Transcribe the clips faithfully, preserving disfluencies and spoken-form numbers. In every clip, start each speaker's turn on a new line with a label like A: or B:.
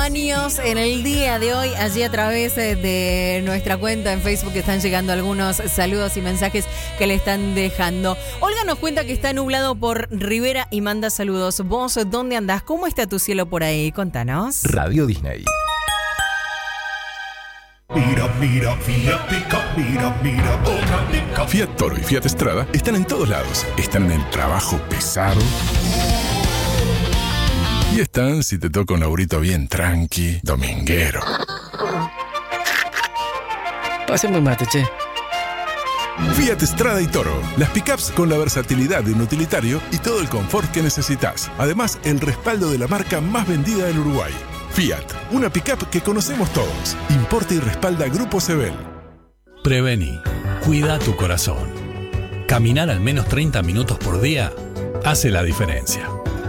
A: Años en el día de hoy, allí a través de nuestra cuenta en Facebook están llegando algunos saludos y mensajes que le están dejando. Olga nos cuenta que está nublado por Rivera y manda saludos. ¿Vos dónde andás? ¿Cómo está tu cielo por ahí? Contanos.
B: Radio Disney.
C: Mira, mira, Fiat Pickup, mira, mira, otra Pickup.
B: Fiat Toro y Fiat Strada están en todos lados. Están en el trabajo pesado. Y están si te toca un laburito bien tranqui, dominguero.
D: Pásame un mate, che.
B: Fiat Strada y Toro. Las pickups con la versatilidad de un utilitario y todo el confort que necesitas. Además, el respaldo de la marca más vendida del Uruguay. Fiat, una pickup que conocemos todos. Importa y respalda Grupo Sebel.
E: Prevení. Cuida tu corazón. Caminar al menos treinta minutos por día hace la diferencia.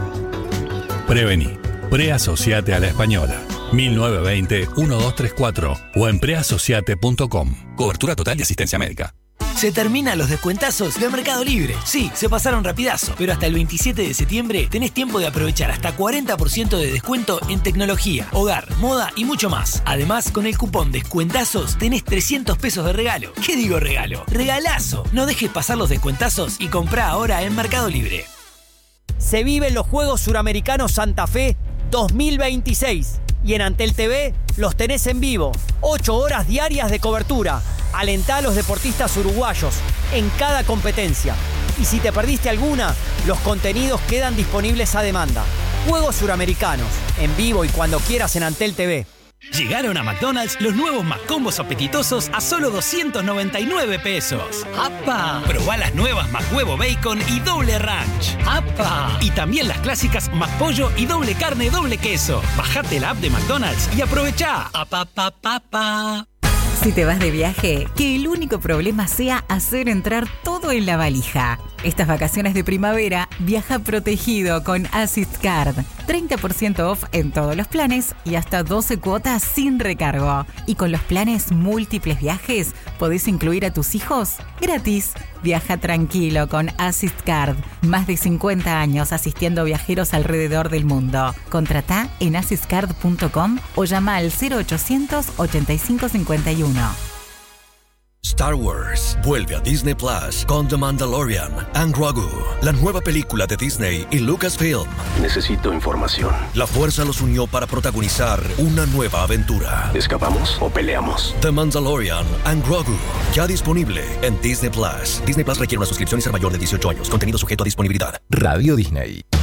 E: Prevení. Preasociate a la Española. mil novecientos veinte, doce treinta y cuatro o en preasociate punto com. Cobertura total y asistencia médica.
F: Se terminan los descuentazos de Mercado Libre. Sí, se pasaron rapidazo, pero hasta el veintisiete de septiembre tenés tiempo de aprovechar hasta cuarenta por ciento de descuento en tecnología, hogar, moda y mucho más. Además, con el cupón Descuentazos tenés trescientos pesos de regalo. ¿Qué digo regalo? ¡Regalazo! No dejes pasar los descuentazos y comprá ahora en Mercado Libre.
G: Se viven los Juegos Suramericanos Santa Fe dos mil veintiséis y en Antel T V los tenés en vivo. ocho horas diarias de cobertura. Alentá a los deportistas uruguayos en cada competencia. Y si te perdiste alguna, los contenidos quedan disponibles a demanda. Juegos Suramericanos, en vivo y cuando quieras en Antel T V.
H: Llegaron a McDonald's los nuevos McCombos apetitosos a solo doscientos noventa y nueve pesos. ¡Apa! Probá las nuevas McHuevo Bacon y Doble Ranch. ¡Apa! Y también las clásicas McPollo y Doble Carne Doble Queso. Bajate la app de McDonald's y aprovechá. ¡Apa, pa, pa, pa!
I: Si te vas de viaje, que el único problema sea hacer entrar todo en la valija. Estas vacaciones de primavera, viaja protegido con Assist Card. treinta por ciento off en todos los planes y hasta doce cuotas sin recargo. Y con los planes múltiples viajes, podés incluir a tus hijos gratis. Viaja tranquilo con Assist Card. Más de cincuenta años asistiendo viajeros alrededor del mundo. Contratá en assist card punto com o llama al cero ochocientos ochenta y cinco cincuenta y uno.
J: Star Wars vuelve a Disney Plus con The Mandalorian and Grogu, la nueva película de Disney y Lucasfilm.
K: Necesito información.
J: La fuerza los unió para protagonizar una nueva aventura.
K: ¿Escapamos o peleamos?
J: The Mandalorian and Grogu, ya disponible en Disney Plus. Disney Plus requiere una suscripción y ser mayor de dieciocho años. Contenido sujeto a disponibilidad.
B: Radio Disney.